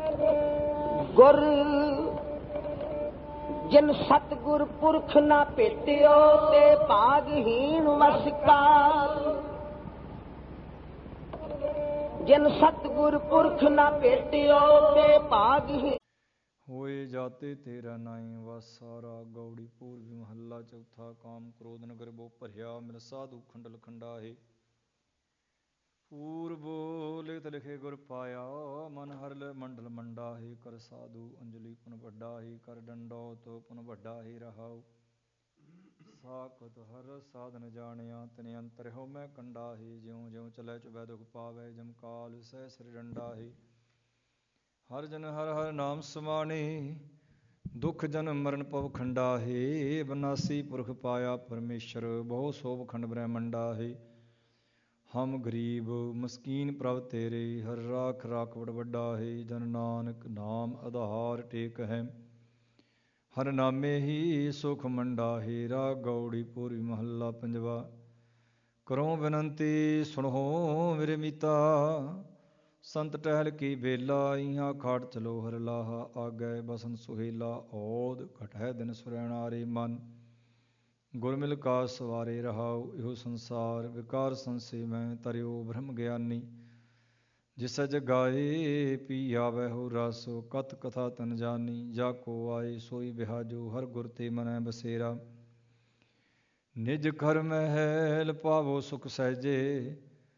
ਗੁਰ ਜਿਨ ਸਤਿਗੁਰ ਪੁਰਖ ਨਾ ਭੇਟਿਓ ਤੇ ਭਾਗਹੀਣ ਵਸਕਾਰ। ਜਿਨ ਸਤਿਗੁਰ ਪੁਰਖ ਨਾ ਭੇਟਿਓ ਤੇ ਭਾਗਹੀਣ। ਹੋਏ ਜਾਤੇ ਤੇਰਾ ਨਾਈ ਵਾਸਾਰਾ ਗੌੜੀ ਪੂਰਬੀ ਮਹੱਲਾ ਚੌਥਾ। ਕਾਮ ਕ੍ਰੋਧ ਨਗਰ ਬੋ ਭਰਿਆ ਮਿਲ ਸਾਧੂ ਖੰਡਲ ਖੰਡਾਹੇ। ਪੂਰਬੋ ਲਿਖਤ ਲਿਖੇ ਗੁਰ ਪਾਇਆ ਮਨ ਹਰ ਲੈ ਮੰਡਲ ਮੰਡਾਹੇ। ਕਰ ਸਾਧੂ ਅੰਜਲੀ ਪੁਨ ਵੱਡਾਹੀ ਕਰ ਡੰਡੌਤ ਪੁਨ ਵੱਡਾਹੀ ਰਹਾਉ। ਸਾਖਤ ਹਰ ਸਾਧਨ ਜਾਣਿਆ ਤਿਨ ਅੰਤਰ ਹੋ ਮੈਂ ਕੰਡਾਹੀ। ਜਿਉ ਜਿਉ ਚਲੈ ਚੁਬੈ ਦੁਖ ਪਾਵੈ ਜਮ ਕਾਲ ਸਹਿ ਸਿਰ ਡੰਡਾਹੀ। ਹਰ ਜਨ ਹਰ ਹਰ ਨਾਮ ਸਮਾਣੇ ਦੁਖ ਜਨਮ ਮਰਨ ਭਵ ਖੰਡਾਹੇ। ਬਨਾਸੀ ਪੁਰਖ ਪਾਇਆ ਪਰਮੇਸ਼ਰ ਬਹੁ ਸੋਭ ਖੰਡ ਬ੍ਰਹਮੰਡਾਹੇ। ਹਮ ਗਰੀਬ ਮਸਕੀਨ ਪ੍ਰਭ ਤੇਰੇ ਹਰ ਰਾਖ ਰਾਖਵੜ ਵੱਡਾਹੇ। ਜਨ ਨਾਨਕ ਨਾਮ ਆਧਾਰ ਟੇਕ ਹੈ ਹਰ ਨਾਮੇ ਹੀ ਸੁਖ ਮੰਡਾਹੇ। ਰਾਗ ਗੌੜੀ ਪੂਰਬੀ ਮਹੱਲਾ ਪੰਜਵਾ। ਕਰੋ ਬੇਨੰਤੀ ਸੁਣੋ ਮੇਰੇ ਮੀਤਾ ਸੰਤ ਟਹਿਲ ਕੀ ਬੇਲਾ। ਇਹਾਂ ਖਾਟ ਚਲੋ ਹਰ ਲਾਹਾ ਆਗੈ ਬਸੰਤ ਸੁਹੇਲਾ। ਔਦ ਘਟਹਿ ਦਿਨ ਸੁਰੈਣਾਰੇ ਮਨ ਗੁਰ ਮਿਲ ਕਾ ਸਵਾਰੇ ਰਹਾਉ। ਇਹੋ ਸੰਸਾਰ ਵਿਕਾਰ ਸੰਸੇ ਮੈਂ ਤਰਿਓ ਬ੍ਰਹਮ ਗਿਆਨੀ। ਜਿਸੈ ਜਗਾਏ ਪੀ ਆਵੈ ਹੋ ਰਸ ਕਥ ਕਥਾ ਤਨ ਜਾਨੀ। ਜਾ ਕੋ ਆਏ ਸੋਈ ਬਿਹਾਜੋ ਹਰ ਗੁਰ ਤੇ ਮਨੈ ਬਸੇਰਾ। ਨਿਜ ਘਰ ਮਹਿਲ ਪਾਵੋ ਸੁਖ ਸਹਿਜੇ